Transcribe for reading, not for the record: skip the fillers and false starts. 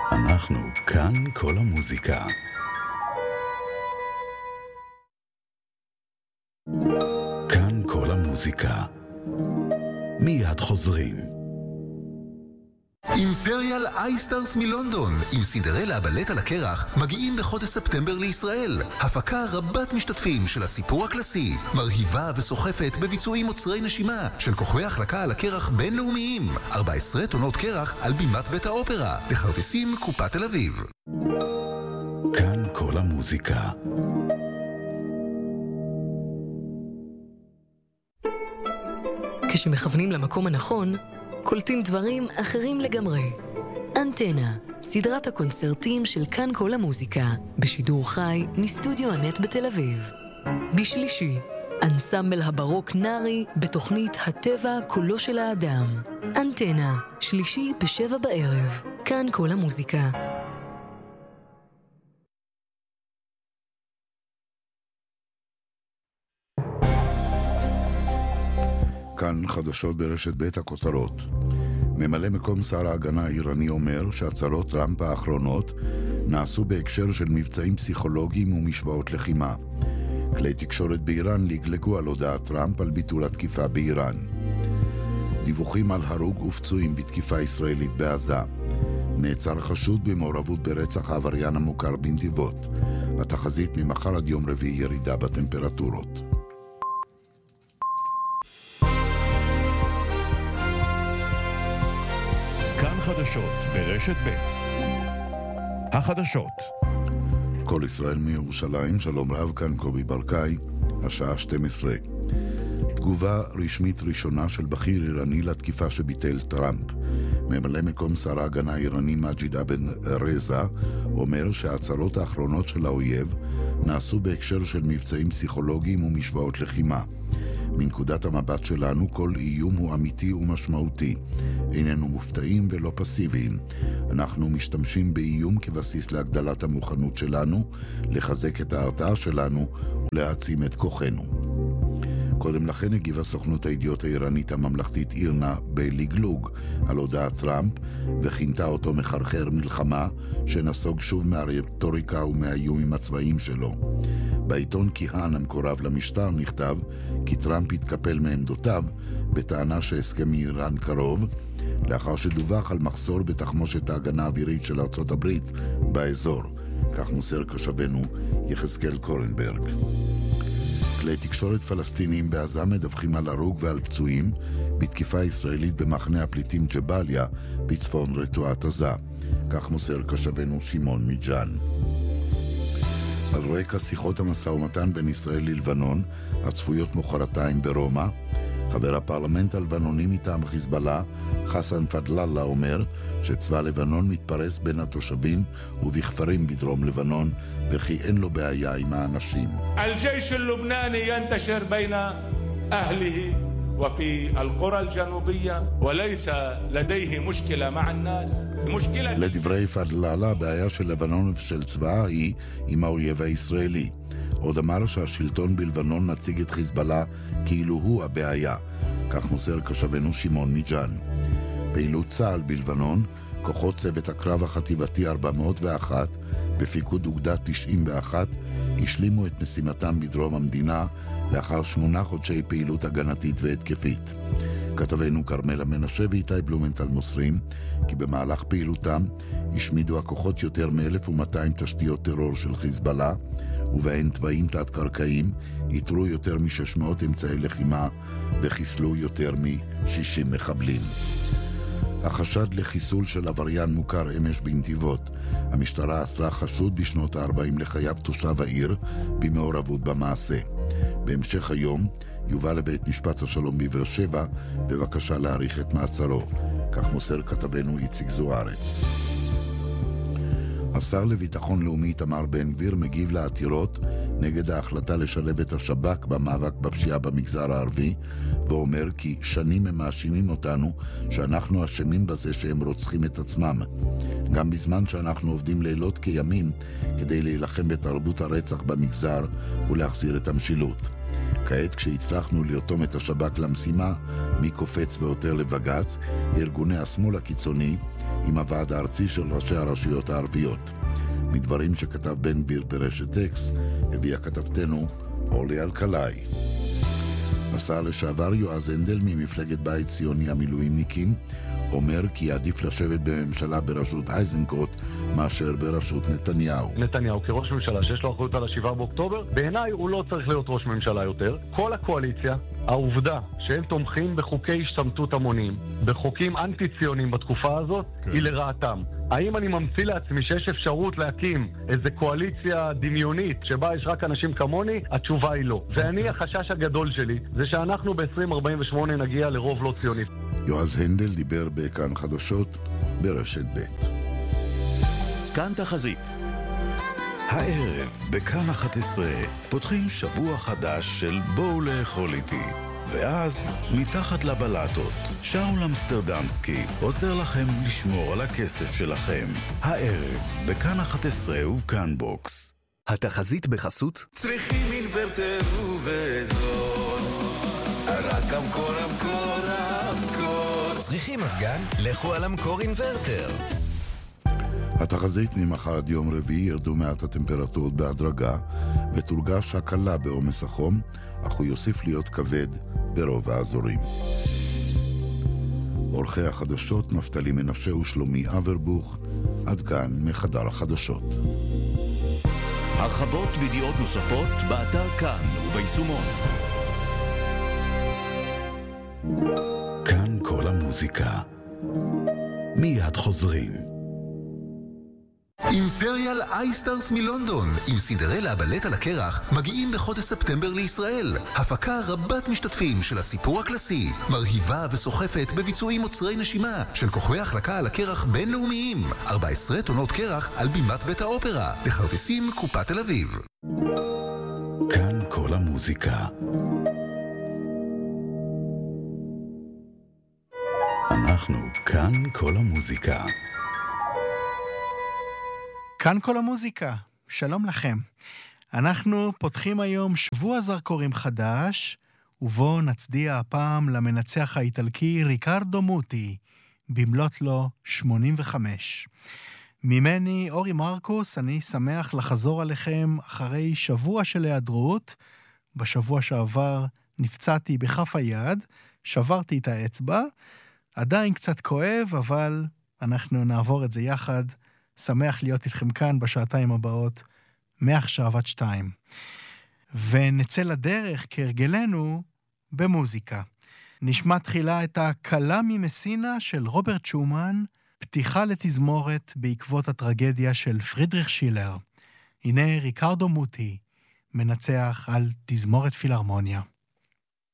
אנחנו כאן כל המוזיקה. כאן כל המוזיקה. מיד חוזרים. אימפריאל אייסטארס מלונדון עם סינדרלה בלט על הקרח מגיעים בחודש ספטמבר לישראל. הפקה רבת משתתפים של הסיפור הקלאסי, מרהיבה וסוחפת בביצועים מוצרי נשימה של כוכבי החלקה על הקרח בינלאומיים. 14 טונות קרח על בימת בית האופרה, בכרטיסים קופת תל אביב. כאן כל המוזיקה. כשמכוונים למקום הנכון, קולטים דברים אחרים לגמרי. אנטנה, סדרת הקונצרטים של כאן כל המוזיקה, בשידור חי מסטודיו הנט בתל אביב. בשלישי, אנסמבל הברוק נארי בתוכנית הטבע קולו של האדם. אנטנה, שלישי ב7 בערב. כאן כל המוזיקה. כאן חדשות ברשת בית הכותרות. ממלא מקום שר ההגנה האיראני אומר שהצהרות טראמפ האחרונות נעשו בהקשר של מבצעים פסיכולוגיים ומשוואות לחימה. כלי תקשורת באיראן לגלגו על הודעת טראמפ על ביטול התקיפה באיראן. דיווחים על הרוג ופצועים בתקיפה ישראלית בעזה. נעצר חשוד במעורבות ברצח העבריין המוכר בנתיבות. התחזית ממחר עד יום רביעי ירידה בטמפרטורות. חדשות ברשת ב'. החדשות. כל ישראל מירושלים, שלום רב, כאן קובי ברקאי, השעה 12. תגובה רשמית ראשונה של בכיר איראני לתקיפה שביטל טראמפ. ממלא מקום שר ההגנה האיראני מג'יד אבן רזה אומר שההצהרות האחרונות של האויב נעשו בהקשר של מבצעים פסיכולוגיים ומשוואות לחימה. מנקודת המבט שלנו כל איום הוא אמיתי ומשמעותי. איננו מופתעים ולא פסיביים. אנחנו משתמשים באיום כבסיס להגדלת המוכנות שלנו, לחזק את ההרתעה שלנו ולהעצים את כוחנו. קודם לכן הגיבה סוכנות הידיעות האיראנית הממלכתית אירנה בלגלוג על הודעת טראמפ וכינתה אותו מחרחר מלחמה שנסוג שוב מהרטוריקה ומהאיומים הצבאיים שלו. בעיתון כיהן המקורב למשטר נכתב כי טראמפ התקפל מעמדותיו בטענה שהסכם מאיראן קרוב, לאחר שדווח על מחסור בתחמושת ההגנה האווירית של ארצות הברית באזור. כך מוסר קשבנו יחזקאל קורנברג. כלי תקשורת פלסטיניים בעזה מדווחים על הרוג ועל פצועים בתקיפה ישראלית במחנה הפליטים ג'באליה בצפון רצועת עזה. כך מוסר קשבנו שמעון מג'אן. על רקע שיחות המשא ומתן בין ישראל ללבנון, הצפויות מחרתיים ברומא, חבר הפרלמנט הלבנוני מטעם חיזבאללה, חסן פדלאללה, אומר שצבא לבנון מתפרס בין התושבים ובכפרים בדרום לבנון, וכי אין לו בעיה עם האנשים. الجيش اللبناني ينتشر بين أهله وفي القرى الجنوبية وليس لديه مشكلة مع الناس. לדברי פדלאללה, הבעיה של לבנון ושל צבאה היא עם האויב הישראלי. עוד אמר שהשלטון בלבנון מציג את חיזבאללה כאילו הוא הבעיה. כך מוסר קשבנו שמעון מג'אן. פעילות צה"ל בלבנון, כוחות צוות הקרב החטיבתי 401 בפיקוד אוגדה 91 השלימו את משימתם בדרום המדינה לאחר 8 חודשי פעילות הגנתית והתקפית. כתבנו קרמלה מנשה ואיתי בלומנטל מוסרים כי במהלך פעילותם השמידו הכוחות יותר מ-1200 תשתיות טרור של חיזבאללה, ובהן תוואים תת-קרקעיים, איתרו יותר מ-600 אמצעי לחימה וחיסלו יותר מ-60 מחבלים. החשד לחיסול של עבריין מוכר אמש בנתיבות. המשטרה עצרה חשוד בשנות ה-40 לחייו תושב העיר במעורבות במעשה. בהמשך היום יובא לבית משפט השלום בבאר שבע בבקשה להאריך את מעצרו. כך מוסר כתבנו איציק זוארץ. השר לביטחון לאומי תמר בן גביר מגיב לעתירות נגד ההחלטה לשלב את השב"כ במאבק בפשיעה במגזר הערבי, ואומר כי שנים הם מאשימים אותנו שאנחנו אשמים בזה שהם רוצחים את עצמם, גם בזמן שאנחנו עובדים לילות כימים כדי להילחם בתרבות הרצח במגזר ולהחזיר את המשילות. כעת כשהצלחנו לרתום את השב"כ למשימה, מי קופץ ועותר לבג"ץ, ארגוני השמאל הקיצוני עם הוועד הארצי של ראשי הרשויות הערביות. מדברים שכתב בן גביר ברשת אקס, הביאה כתבתנו אורלי אלקלעי. השר לשעבר יועז הנדל ממפלגת בית ציוני המילואימניקים אומר כי עדיף לשבת בממשלה בראשות איזנקוט מאשר בראשות נתניהו. נתניהו כראש ממשלה שיש לו אחריות על ה7 באוקטובר, בעיניי הוא לא צריך להיות ראש ממשלה יותר. כל הקואליציה, העובדה שהם תומכים בחוקי השתמטות המונים, בחוקים אנטי-ציונים בתקופה הזאת, היא לרעתם. האם אני ממציא לעצמי שיש אפשרות להקים איזו קואליציה דמיונית שבה יש רק אנשים כמוני? התשובה היא לא. ואני, החשש הגדול שלי זה שאנחנו ב-2048 נגיע לרוב לא ציוני. יועז הנדל דיבר בכאן חדשות ברשת ב'. כאן תחזית. הערב בכאן 11 פותחים שבוע חדש של בואו לאכול איתי. ואז מתחת לבלטות שאול אמסטרדמסקי עוזר לכם לשמור על הכסף שלכם. הערב בכאן 11 ובכאן בוקס. התחזית בחסות צריכים אינוורטר ובזול, רק המקור. צריכים מזגן? לכו על המקור אינוורטר. התחזית ממחר עד יום רביעי ירדו מעט הטמפרטורות בהדרגה ותורגש הקלה בעומס החום, אך הוא יוסיף להיות כבד ברוב האזורים. עורכי החדשות נפתלי מנשה ושלומי אברבוך, עד כאן מחדר החדשות. הרחבות וידיעות נוספות באתר כאן וביישומון. כאן כל המוזיקה. מיד חוזרים. אימפריאל אייסטארס מלונדון עם סינדרלה הבלט על הקרח מגיעים בחודש ספטמבר לישראל. הפקה רבת משתתפים של הסיפור הקלאסי, מרהיבה וסוחפת בביצועים מוצרי נשימה של כוכבי החלקה על הקרח בינלאומיים. 14 טונות קרח על בימת בית האופרה, בכרטיסים קופת תל אביב. כאן כל המוזיקה. אנחנו כאן כל המוזיקה. כאן כל המוזיקה, שלום לכם. אנחנו פותחים היום שבוע זרקורים חדש, ובו נצדיע הפעם למנצח האיטלקי ריקרדו מוטי, במלאת לו 85. ממני, אורי מרקוס, אני שמח לחזור עליכם אחרי שבוע של היעדרות. בשבוע שעבר נפצעתי בכף היד, שברתי את האצבע, עדיין קצת כואב, אבל אנחנו נעבור את זה יחד. שמח להיות איתכם כאן בשעתיים הבאות, מעכשיו עד 2. ונצא לדרך כהרגלנו במוזיקה. נשמע תחילה את הקלה ממסינה של רוברט שומן, פתיחה לתזמורת בעקבות הטרגדיה של פרידריך שילר. הנה ריקרדו מוטי, מנצח על תזמורת פילהרמוניה.